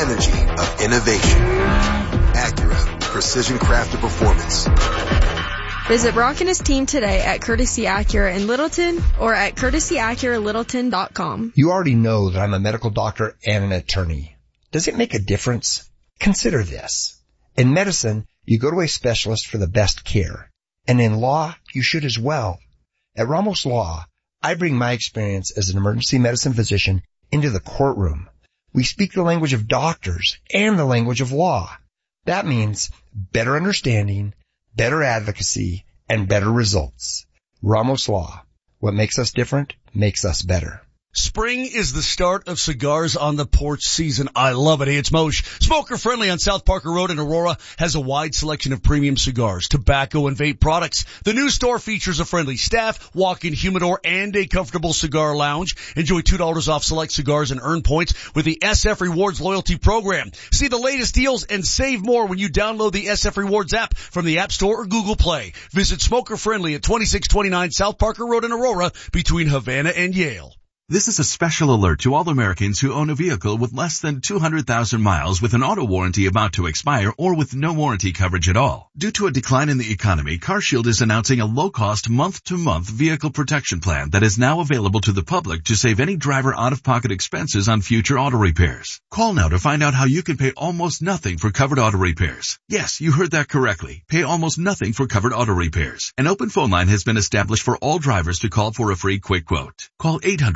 energy of innovation. Acura, precision crafted performance. Visit Brock and his team today at Courtesy Acura in Littleton or at courtesyacuralittleton.com. You already know that I'm a medical doctor and an attorney. Does it make a difference? Consider this. In medicine, you go to a specialist for the best care. And in law, you should as well. At Ramos Law, I bring my experience as an emergency medicine physician into the courtroom. We speak the language of doctors and the language of law. That means better understanding, better advocacy, and better results. Ramos Law. What makes us different makes us better. Spring is the start of cigars on the porch season. I love it. Hey, it's Moshe. Smoker Friendly on South Parker Road in Aurora has a wide selection of premium cigars, tobacco, and vape products. The new store features a friendly staff, walk-in humidor, and a comfortable cigar lounge. Enjoy $2 off select cigars and earn points with the SF Rewards loyalty program. See the latest deals and save more when you download the SF Rewards app from the App Store or Google Play. Visit Smoker Friendly at 2629 South Parker Road in Aurora between Havana and Yale. This is a special alert to all Americans who own a vehicle with less than 200,000 miles with an auto warranty about to expire or with no warranty coverage at all. Due to a decline in the economy, CarShield is announcing a low-cost month-to-month vehicle protection plan that is now available to the public to save any driver out-of-pocket expenses on future auto repairs. Call now to find out how you can pay almost nothing for covered auto repairs. Yes, you heard that correctly. Pay almost nothing for covered auto repairs. An open phone line has been established for all drivers to call for a free quick quote. Call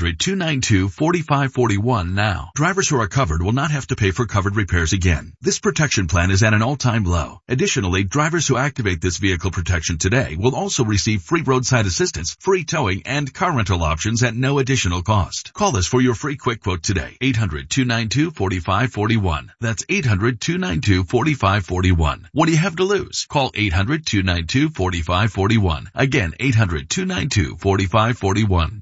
800-292-4541 now. Drivers who are covered will not have to pay for covered repairs again. This protection plan is at an all-time low. Additionally, drivers who activate this vehicle protection today will also receive free roadside assistance, free towing, and car rental options at no additional cost. Call us for your free quick quote today. 800-292-4541. That's 800-292-4541. What do you have to lose? Call 800-292-4541. Again, 800-292-4541.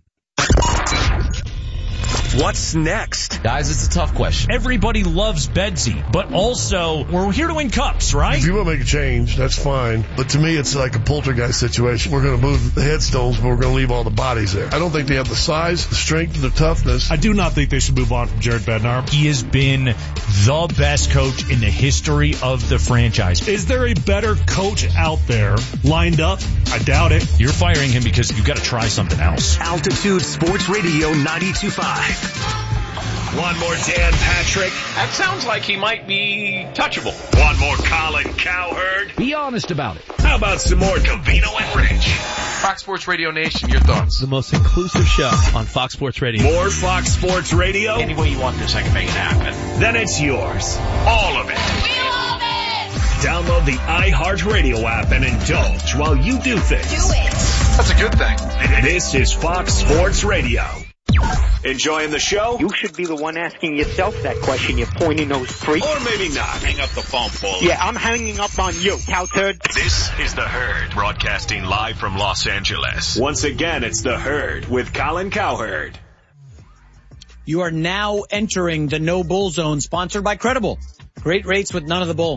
What's next? Guys, it's a tough question. Everybody loves Bedsy, but also we're here to win cups, right? If you want to make a change, that's fine. But to me, it's like a poltergeist situation. We're going to move the headstones, but we're going to leave all the bodies there. I don't think they have the size, the strength, and the toughness. I do not think they should move on from Jared Bednar. He has been the best coach in the history of the franchise. Is there a better coach out there lined up? I doubt it. You're firing him because you've got to try something else. Altitude Sports Radio 92.5. One more Dan Patrick. That sounds like he might be touchable. One more Colin Cowherd. Be honest about it. How about some more Covino and Rich? Fox Sports Radio Nation, your thoughts? The most inclusive show on Fox Sports Radio. More Fox Sports Radio? Any way you want this, I can make it happen. Then it's yours. All of it. We love it! Download the iHeartRadio app and indulge while you do things. Do it. That's a good thing. This is Fox Sports Radio. Enjoying the show? You should be the one asking yourself that question, you pointy nose freak. Or maybe not. Hang up the phone, Paul. Yeah, I'm hanging up on you, cow turd. This is The Herd, broadcasting live from Los Angeles. Once again, it's The Herd with Colin Cowherd. You are now entering the No Bull Zone, sponsored by Credible. Great rates with none of the bull.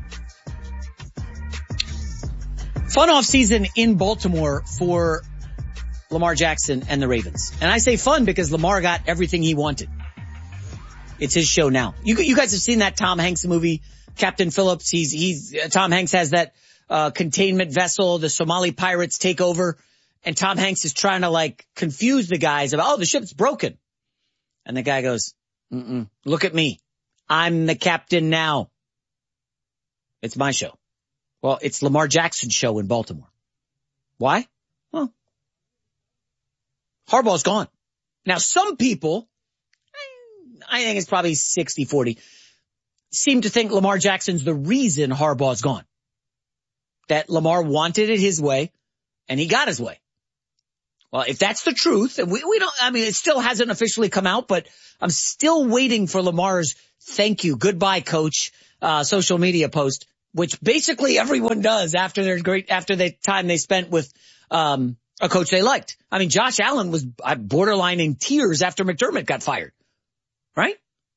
Fun off season in Baltimore for Lamar Jackson and the Ravens. And I say fun because Lamar got everything he wanted. It's his show now. You guys have seen that Tom Hanks movie, Captain Phillips. Tom Hanks has that, containment vessel. The Somali pirates take over and Tom Hanks is trying to confuse the guys about, the ship's broken. And the guy goes, look at me. I'm the captain now. It's my show. Well, it's Lamar Jackson's show in Baltimore. Why? Well, Harbaugh's gone. Now, some people, I think it's probably 60-40, seem to think Lamar Jackson's the reason Harbaugh's gone. That Lamar wanted it his way, and he got his way. Well, if that's the truth, and we don't, it still hasn't officially come out, but I'm still waiting for Lamar's thank you, goodbye, coach, social media post, which basically everyone does after the time they spent with, a coach they liked. Josh Allen was borderline in tears after McDermott got fired. Right?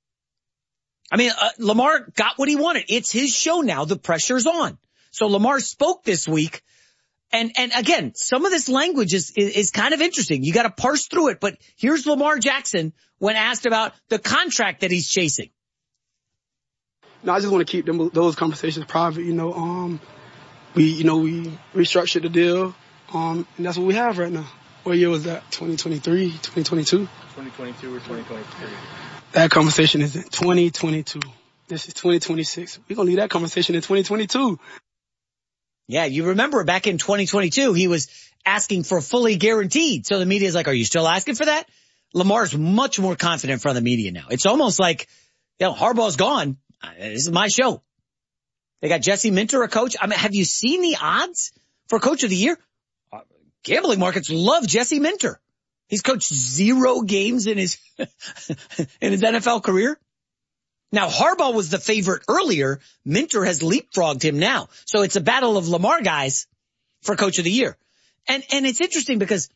Lamar got what he wanted. It's his show now. The pressure's on. So Lamar spoke this week. And again, some of this language is kind of interesting. You got to parse through it. But here's Lamar Jackson when asked about the contract that he's chasing. I just want to keep those conversations private. We restructured the deal, and that's what we have right now. What year was that? 2023, 2022? 2022 or 2023? That conversation is in 2022. This is 2026. We're going to leave that conversation in 2022. Yeah, you remember back in 2022, he was asking for fully guaranteed. So the media's like, are you still asking for that? Lamar's much more confident in front of the media now. It's almost like, Harbaugh's gone. This is my show. They got Jesse Minter, a coach. I mean, have you seen the odds for Coach of the Year? Gambling markets love Jesse Minter. He's coached 0 games in his NFL career. Now, Harbaugh was the favorite earlier. Minter has leapfrogged him now. So it's a battle of Lamar guys for Coach of the Year. And it's interesting because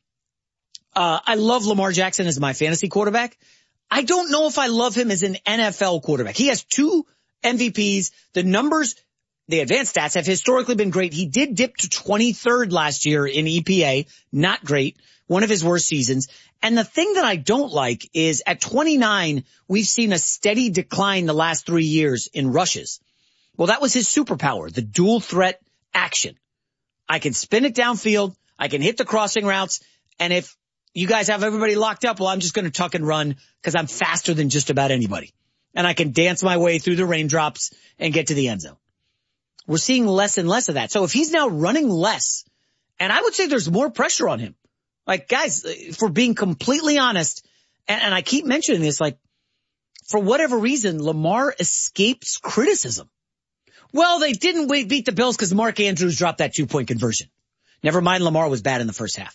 I love Lamar Jackson as my fantasy quarterback. I don't know if I love him as an NFL quarterback. He has 2 MVPs. The numbers, the advanced stats have historically been great. He did dip to 23rd last year in EPA. Not great. One of his worst seasons. And the thing that I don't like is at 29, we've seen a steady decline the last 3 years in rushes. Well, that was his superpower, the dual threat action. I can spin it downfield. I can hit the crossing routes. And if you guys have everybody locked up, well, I'm just going to tuck and run because I'm faster than just about anybody. And I can dance my way through the raindrops and get to the end zone. We're seeing less and less of that. So if he's now running less, and I would say there's more pressure on him. Like, guys, for being completely honest, and I keep mentioning this, like, for whatever reason, Lamar escapes criticism. Well, they didn't beat the Bills because Mark Andrews dropped that 2-point conversion. Never mind, Lamar was bad in the first half.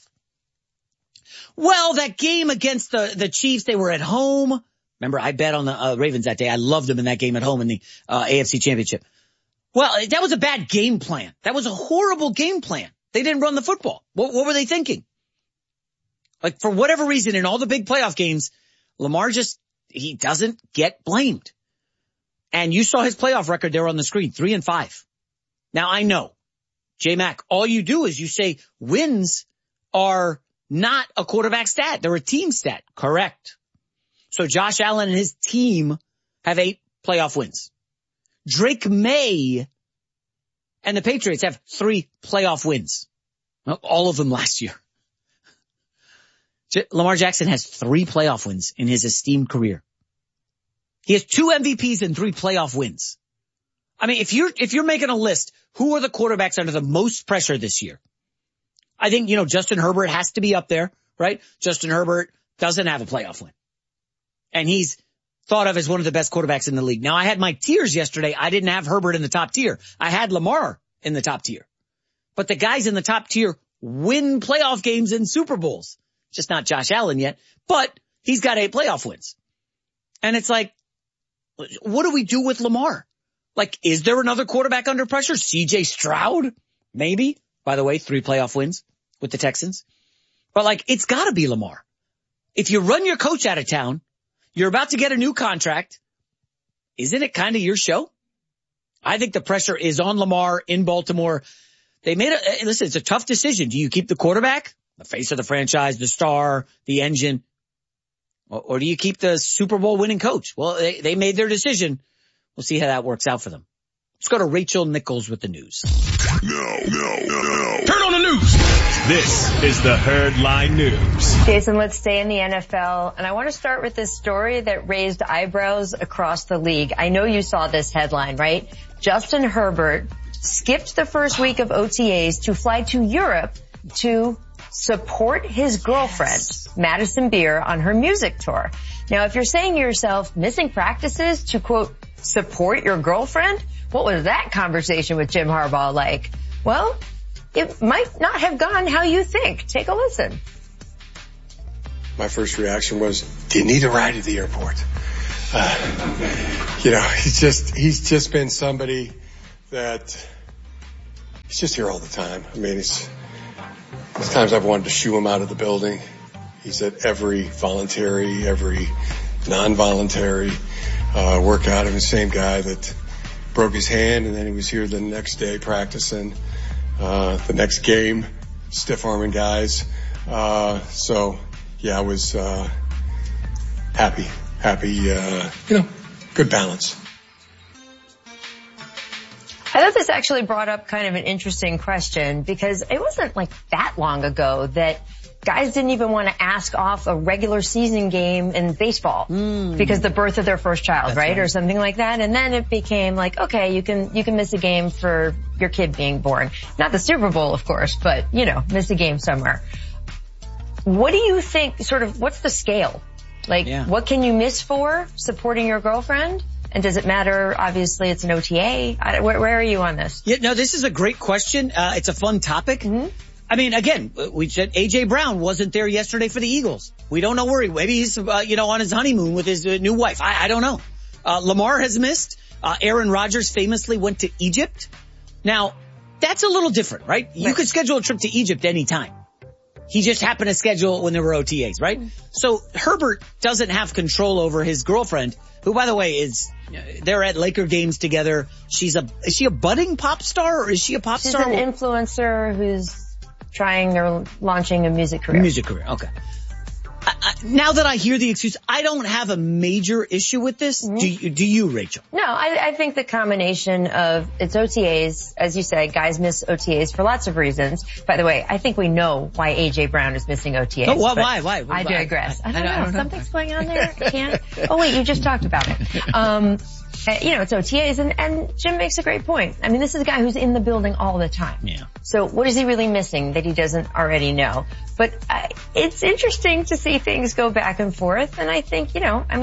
Well, that game against the Chiefs, they were at home. Remember, I bet on the Ravens that day. I loved them in that game at home in the AFC Championship. Well, that was a bad game plan. That was a horrible game plan. They didn't run the football. What were they thinking? Like, for whatever reason, in all the big playoff games, Lamar he doesn't get blamed. And you saw his playoff record there on the screen, 3-5. Now, I know, J-Mac, all you do is you say wins are not a quarterback stat. They're a team stat. Correct. So Josh Allen and his team have 8 playoff wins. Drake May and the Patriots have 3 playoff wins. Well, all of them last year. Lamar Jackson has 3 playoff wins in his esteemed career. He has 2 MVPs and 3 playoff wins. I mean, if you're making a list, who are the quarterbacks under the most pressure this year? I think, Justin Herbert has to be up there, right? Justin Herbert doesn't have a playoff win. And he's thought of as one of the best quarterbacks in the league. Now, I had my tiers yesterday. I didn't have Herbert in the top tier. I had Lamar in the top tier. But the guys in the top tier win playoff games and Super Bowls. Just not Josh Allen yet, but he's got 8 playoff wins. And it's like, what do we do with Lamar? Like, is there another quarterback under pressure? CJ Stroud? Maybe. By the way, 3 playoff wins with the Texans. But like, it's gotta be Lamar. If you run your coach out of town, you're about to get a new contract. Isn't it kind of your show? I think the pressure is on Lamar in Baltimore. Listen, it's a tough decision. Do you keep the quarterback, the face of the franchise, the star, the engine? Or do you keep the Super Bowl winning coach? Well, they made their decision. We'll see how that works out for them. Let's go to Rachel Nichols with the news. No. Turn on the news. This is the Herd Line News. Jason, let's stay in the NFL. And I want to start with this story that raised eyebrows across the league. I know you saw this headline, right? Justin Herbert skipped the first week of OTAs to fly to Europe to support his girlfriend, Madison Beer, on her music tour. Now, if you're saying to yourself, missing practices to, quote, support your girlfriend? What was that conversation with Jim Harbaugh like? Well, it might not have gone how you think. Take a listen. My first reaction was, do you need a ride to the airport? He's just been somebody that he's just here all the time. I mean, there's times I've wanted to shoo him out of the building. He's at every voluntary, every non-voluntary workout. I'm the same guy that broke his hand, and then he was here the next day practicing. The next game, stiff-arming guys. So, yeah, I was happy, good balance. I thought this actually brought up kind of an interesting question because it wasn't like that long ago that guys didn't even want to ask off a regular season game in baseball because the birth of their first child, right? Or something like that. And then it became like, okay, you can miss a game for your kid being born. Not the Super Bowl, of course, but miss a game somewhere. What do you think, what's the scale? Like, what can you miss for supporting your girlfriend? And does it matter? Obviously, it's an OTA. Where are you on this? Yeah, no, this is a great question. It's a fun topic. I mean, again, we said A.J. Brown wasn't there yesterday for the Eagles. We don't know where maybe he's, on his honeymoon with his new wife. I don't know. Lamar has missed. Aaron Rodgers famously went to Egypt. Now, that's a little different, right? You could schedule a trip to Egypt anytime. He just happened to schedule it when there were OTAs, right? So Herbert doesn't have control over his girlfriend, who, by the way, they're at Laker games together. Is she a budding pop star or is she a pop star? She's an influencer who's launching a music career. Okay. Now that I hear the excuse, I don't have a major issue with this. Do you, Rachel? No, I think the combination of it's OTAs, as you said, guys miss OTAs for lots of reasons. By the way, I think we know why A.J. Brown is missing OTAs. Oh, why? I digress. I don't know. Something's going on there. Can't. Oh wait, you just talked about it. It's OTAs, and Jim makes a great point. I mean, this is a guy who's in the building all the time. Yeah. So what is he really missing that he doesn't already know? But it's interesting to see things go back and forth, and I think, you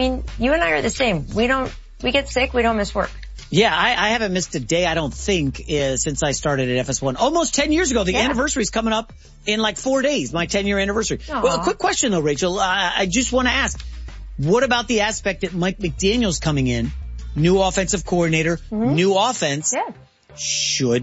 and I are the same. We get sick, we don't miss work. Yeah, I haven't missed a day, I don't think, since I started at FS1. Almost 10 years ago. The anniversary's coming up in like 4 days, my 10-year anniversary. Aww. Well, a quick question though, Rachel. I just want to ask, what about the aspect that Mike McDaniel's coming in? New offensive coordinator, new offense. Yeah. Should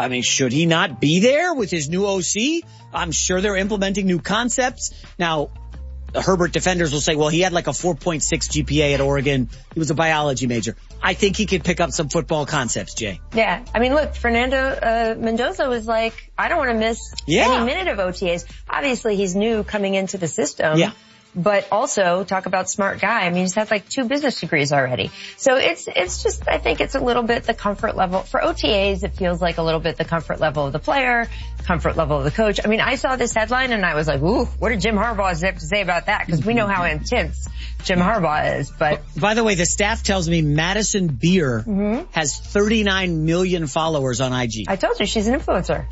he not be there with his new OC? I'm sure they're implementing new concepts. Now, the Herbert defenders will say, well, he had like a 4.6 GPA at Oregon. He was a biology major. I think he could pick up some football concepts, Jay. Yeah. I mean, look, Fernando Mendoza was like, I don't want to miss any minute of OTAs. Obviously, he's new coming into the system. Yeah. But also, talk about smart guy. I mean, he's had like 2 business degrees already. So it's just, I think it's a little bit the comfort level. For OTAs, it feels like a little bit the comfort level of the player, comfort level of the coach. I mean, I saw this headline and I was like, ooh, what did Jim Harbaugh have to say about that? Because we know how intense Jim Harbaugh is. But by the way, the staff tells me Madison Beer has 39 million followers on IG. I told you, she's an influencer.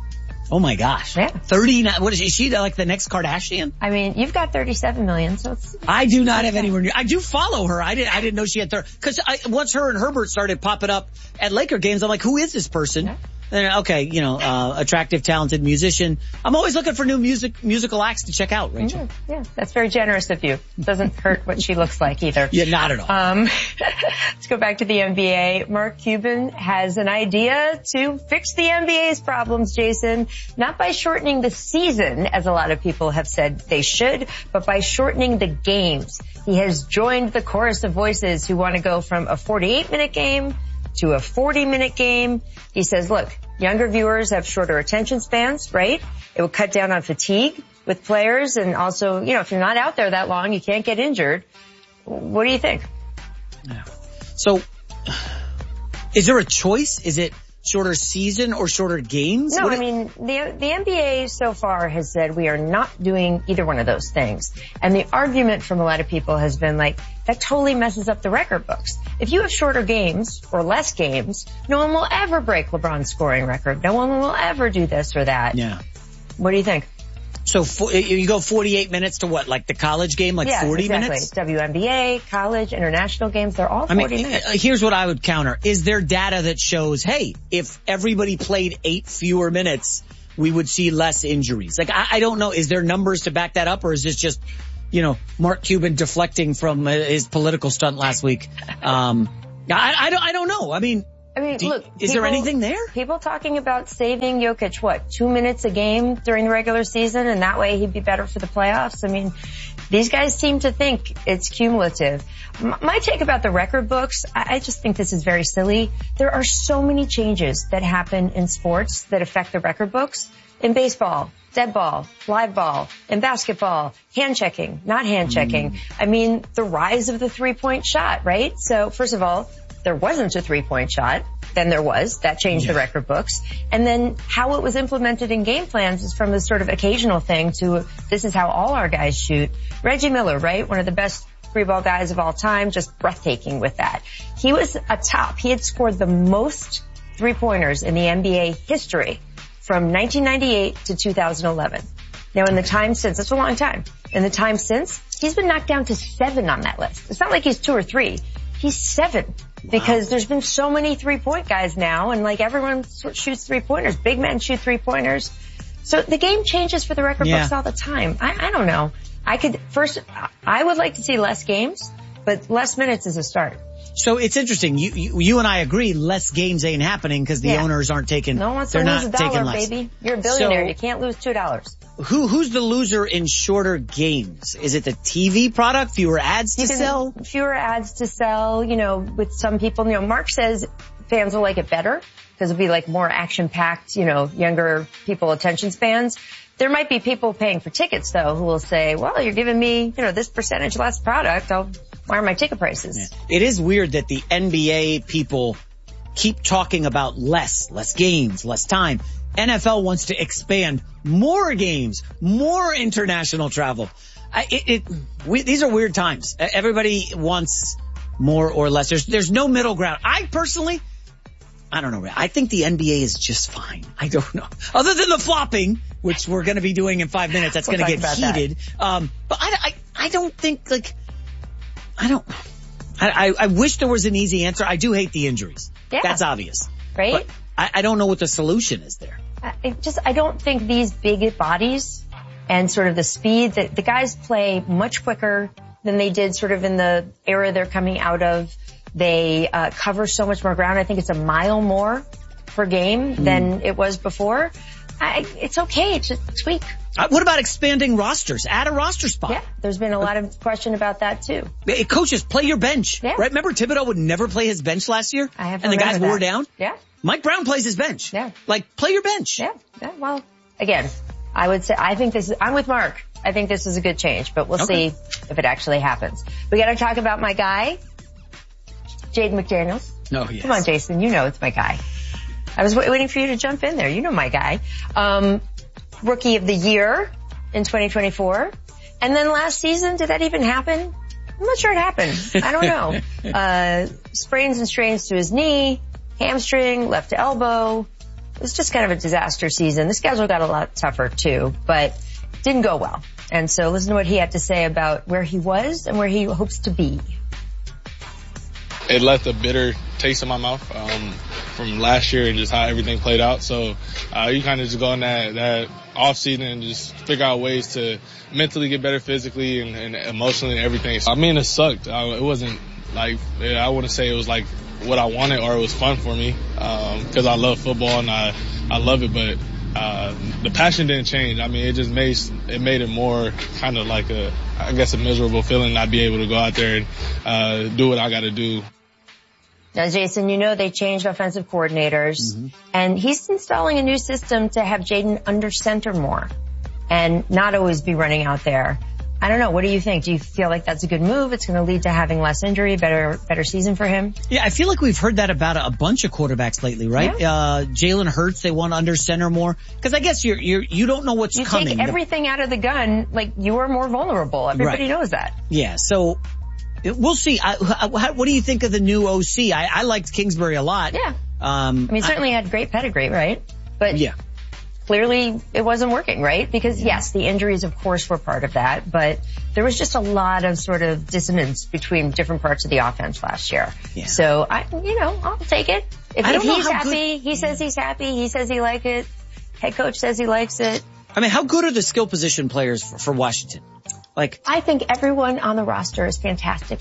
Oh my gosh. Yeah. 39. What is she like the next Kardashian? I mean, you've got 37 million, so it's... I do not have anywhere near. I do follow her. I didn't know she had 30. Cause once her and Herbert started popping up at Laker games, I'm like, who is this person? Yeah. Okay, attractive, talented musician. I'm always looking for new musical acts to check out, Rachel. Yeah, that's very generous of you. Doesn't hurt what she looks like either. Yeah, not at all. Let's go back to the NBA. Mark Cuban has an idea to fix the NBA's problems, Jason. Not by shortening the season, as a lot of people have said they should, but by shortening the games. He has joined the chorus of voices who want to go from a 48-minute game to a 40-minute game. He says, look, younger viewers have shorter attention spans, right? It will cut down on fatigue with players. And also, if you're not out there that long, you can't get injured. What do you think? Yeah. So, is there a choice? Is it shorter season or shorter games? No, I mean, the NBA so far has said we are not doing either one of those things. And the argument from a lot of people has been like, that totally messes up the record books. If you have shorter games or less games, no one will ever break LeBron's scoring record. No one will ever do this or that. Yeah. What do you think? So you go 48 minutes to what, like the college game, like 40 minutes? WNBA, college, international games, they're all 40 minutes. Here's what I would counter. Is there data that shows, hey, if everybody played 8 fewer minutes, we would see less injuries? Like, I don't know. Is there numbers to back that up, or is this just, Mark Cuban deflecting from his political stunt last week? I don't know. I mean, look, is there anything there? People talking about saving Jokic, 2 minutes a game during the regular season, and that way he'd be better for the playoffs. I mean, these guys seem to think it's cumulative. My take about the record books, I just think this is very silly. There are so many changes that happen in sports that affect the record books. In baseball, dead ball, live ball, in basketball, hand checking, not hand checking. I mean, the rise of the 3-point shot, right? So first of all, there wasn't a three-point shot. Then there was. That changed the record books. And then how it was implemented in game plans is from a sort of occasional thing to this is how all our guys shoot. Reggie Miller, right? One of the best three-ball guys of all time, just breathtaking with that. He was a top. He had scored the most three-pointers in the NBA history from 1998 to 2011. Now, in the time since, that's a long time. In the time since, he's been knocked down to 7 on that list. It's not like he's 2 or 3. He's 7 because there's been so many three-point guys now, and like everyone shoots three-pointers. Big men shoot three-pointers. So the game changes for the record books all the time. I don't know. I would like to see less games, but less minutes is a start. So it's interesting. You and I agree less games ain't happening because the owners aren't taking, no one wants to lose $1, baby. You're a billionaire. You can't lose $2. Who's the loser in shorter games? Is it the TV product? Fewer ads to sell? Fewer ads to sell, with some people. Mark says fans will like it better because it'll be like more action-packed, younger people attention spans. There might be people paying for tickets, though, who will say, well, you're giving me, this percentage less product. Why are my ticket prices? Yeah. It is weird that the NBA people keep talking about less games, less time. NFL wants to expand more games, more international travel. These are weird times. Everybody wants more or less. There's no middle ground. I don't know. I think the NBA is just fine. I don't know. Other than the flopping, which we're going to be doing in 5 minutes, that's going to get heated. But I don't think I wish there was an easy answer. I do hate the injuries. Yeah. That's obvious. Right? But I don't know what the solution is there. I don't think these big bodies and sort of the speed that the guys play much quicker than they did sort of in the era they're coming out of. They cover so much more ground. I think it's a mile more per game than it was before. It's okay. It's just tweak. What about expanding rosters? Add a roster spot. Yeah, there's been a lot of question about that too. Coaches, play your bench. Yeah. Right? Remember Thibodeau would never play his bench last year? And the guys wore down? Yeah. Mike Brown plays his bench. Yeah. Like, play your bench. Yeah. Well, again, I would say, I'm with Mark. I think this is a good change, but we'll see if it actually happens. We got to talk about my guy, Jaden McDaniels. Oh, yes. Come on, Jason. You know it's my guy. I was waiting for you to jump in there. You know my guy. Rookie of the year in 2024. And then last season, did that even happen? I'm not sure it happened. I don't know. Sprains and strains to his knee, hamstring, left elbow. It was just kind of a disaster season. The schedule got a lot tougher too, but didn't go well. And so listen to what he had to say about where he was and where he hopes to be. It left a bitter taste in my mouth from last year and just how everything played out. So you kind of just go in that off season and just figure out ways to mentally get better physically and emotionally and everything. I mean, it sucked. It wasn't like, I wouldn't say it was like what I wanted or it was fun for me because I love football and I love it, but the passion didn't change. I mean, it made it more kind of like a miserable feeling not be able to go out there and do what I got to do. Now, Jason, they changed offensive coordinators, and he's installing a new system to have Jaden under center more and not always be running out there. I don't know. What do you think? Do you feel like that's a good move? It's going to lead to having less injury, better season for him? Yeah, I feel like we've heard that about a bunch of quarterbacks lately, right? Yeah. Jalen Hurts, they want under center more. Because I guess you don't know what's coming. You take everything out of the gun, like you are more vulnerable. Everybody knows that. Yeah, so we'll see. What do you think of the new OC? I liked Kingsbury a lot. Yeah. Certainly had great pedigree, right? But yeah. Clearly it wasn't working, right? Because yes, the injuries of course were part of that, but there was just a lot of sort of dissonance between different parts of the offense last year. Yeah. So I'll take it. If he's happy, he says he's happy, he says he likes it, head coach says he likes it. I mean, how good are the skill position players for Washington? I think everyone on the roster is fantastic.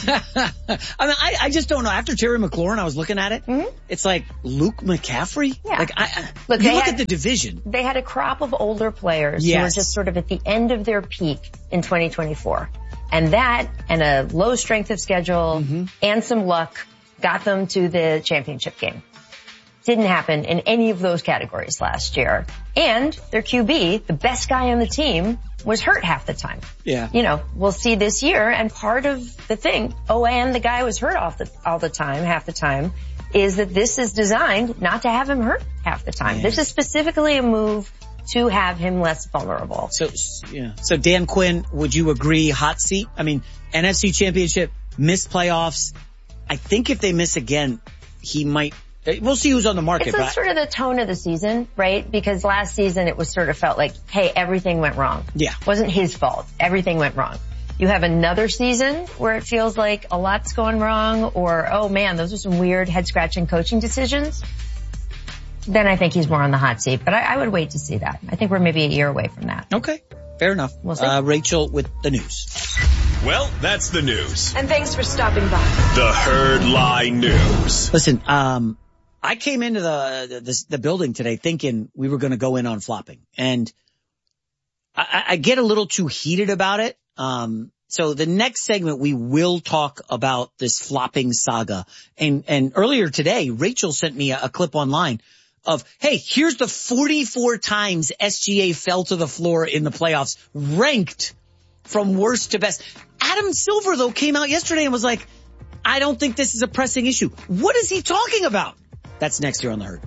I just don't know. After Terry McLaurin, I was looking at it. It's like Luke McCaffrey. Yeah. Look at the division. They had a crop of older players who were just sort of at the end of their peak in 2024. And that and a low strength of schedule and some luck got them to the championship game. Didn't happen in any of those categories last year. And their QB, the best guy on the team, was hurt half the time. Yeah. You know, we'll see this year, and part of the thing, and the guy was hurt half the time, is that this is designed not to have him hurt half the time. This is specifically a move to have him less vulnerable. So Dan Quinn, would you agree, hot seat? I mean, NFC Championship, missed playoffs. I think if they miss again, he might. We'll see who's on the market. It's sort of the tone of the season, right? Because last season it was sort of felt like, hey, everything went wrong. Yeah. It wasn't his fault. Everything went wrong. You have another season where it feels like a lot's going wrong, or, oh man, those are some weird head-scratching coaching decisions. Then I think he's more on the hot seat. But I would wait to see that. I think we're maybe a year away from that. Okay. Fair enough. We'll see. Rachel with the news. Well, that's the news. And thanks for stopping by. The Herd Lie News. Listen, I came into the building today thinking we were going to go in on flopping, and I get a little too heated about it. So the next segment we will talk about this flopping saga. And earlier today, Rachel sent me a clip online of, hey, here's the 44 times SGA fell to the floor in the playoffs, ranked from worst to best. Adam Silver, though, came out yesterday and was like, I don't think this is a pressing issue. What is he talking about? That's next year on The Herd.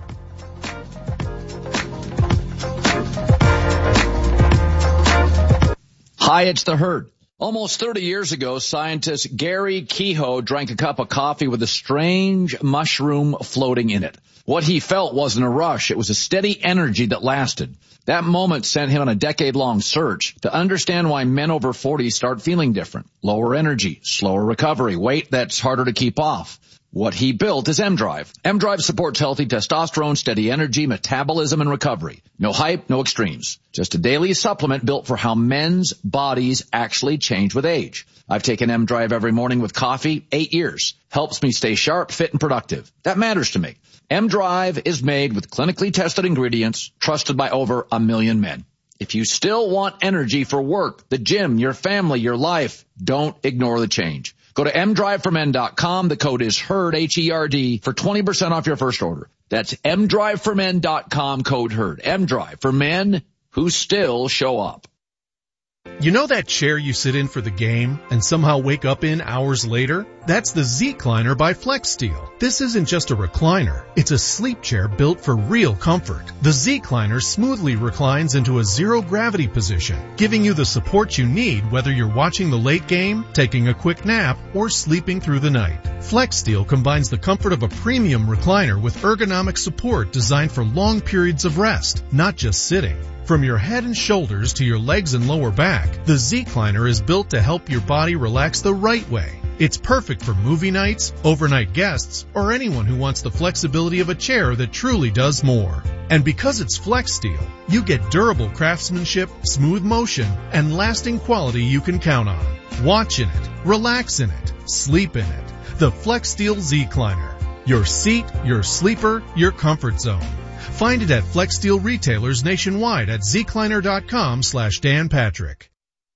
Hi, it's The Herd. Almost 30 years ago, scientist Gary Kehoe drank a cup of coffee with a strange mushroom floating in it. What he felt wasn't a rush. It was a steady energy that lasted. That moment sent him on a decade-long search to understand why men over 40 start feeling different. Lower energy, slower recovery, weight that's harder to keep off. What he built is M-Drive. M-Drive supports healthy testosterone, steady energy, metabolism, and recovery. No hype, no extremes. Just a daily supplement built for how men's bodies actually change with age. I've taken M-Drive every morning with coffee, 8 years. Helps me stay sharp, fit, and productive. That matters to me. M-Drive is made with clinically tested ingredients, trusted by over 1 million men. If you still want energy for work, the gym, your family, your life, don't ignore the change. Go to mdriveformen.com. The code is HERD, H-E-R-D, for 20% off your first order. That's mdriveformen.com, code HERD. M-Drive for men who still show up. You know that chair you sit in for the game and somehow wake up in hours later? That's the Z-Cliner by FlexSteel. This isn't just a recliner. It's a sleep chair built for real comfort. The Z-Cliner smoothly reclines into a zero-gravity position, giving you the support you need whether you're watching the late game, taking a quick nap, or sleeping through the night. FlexSteel combines the comfort of a premium recliner with ergonomic support designed for long periods of rest, not just sitting. From your head and shoulders to your legs and lower back, the Z-Cliner is built to help your body relax the right way. It's perfect for movie nights, overnight guests, or anyone who wants the flexibility of a chair that truly does more. And because it's FlexSteel, you get durable craftsmanship, smooth motion, and lasting quality you can count on. Watch in it, relax in it, sleep in it. The FlexSteel Z-Cliner. Your seat, your sleeper, your comfort zone. Find it at FlexSteel retailers nationwide at zcliner.com/Dan Patrick.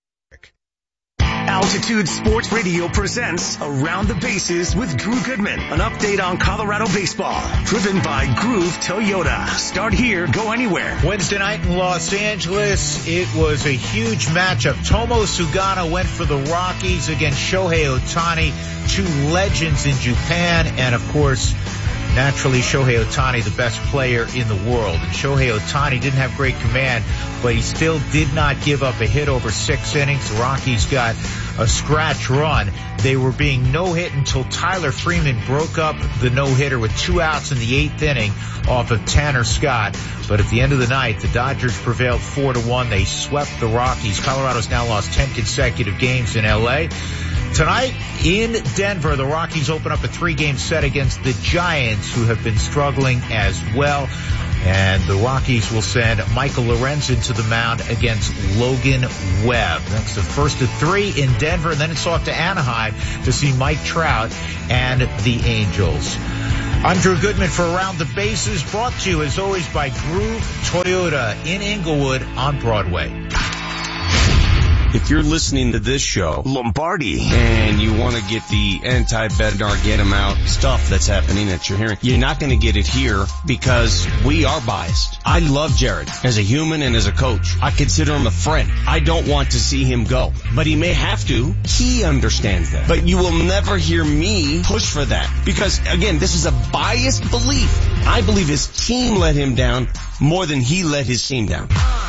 Altitude Sports Radio presents Around the Bases with Drew Goodman. An update on Colorado baseball. Driven by Groove Toyota. Start here, go anywhere. Wednesday night in Los Angeles, it was a huge matchup. Tomo Sugano went for the Rockies against Shohei Ohtani, two legends in Japan, and of course, naturally, Shohei Ohtani, the best player in the world. And Shohei Ohtani didn't have great command, but he still did not give up a hit over 6 innings. The Rockies got a scratch run. They were being no-hit until Tyler Freeman broke up the no-hitter with 2 outs in the 8th inning off of Tanner Scott. But at the end of the night, the Dodgers prevailed 4-1. They swept the Rockies. Colorado's now lost 10 consecutive games in L.A. Tonight in Denver, the Rockies open up a 3-game set against the Giants, who have been struggling as well. And the Rockies will send Michael Lorenzen to the mound against Logan Webb. That's the first of 3 in Denver, and then it's off to Anaheim to see Mike Trout and the Angels. I'm Drew Goodman for Around the Bases, brought to you as always by Groove Toyota in Inglewood on Broadway. If you're listening to this show, Lombardi, and you want to get the anti-Bednar, get him out stuff that's happening that you're hearing, you're not going to get it here because we are biased. I love Jared as a human and as a coach. I consider him a friend. I don't want to see him go, but he may have to. He understands that. But you will never hear me push for that because, again, this is a biased belief. I believe his team let him down more than he let his team down.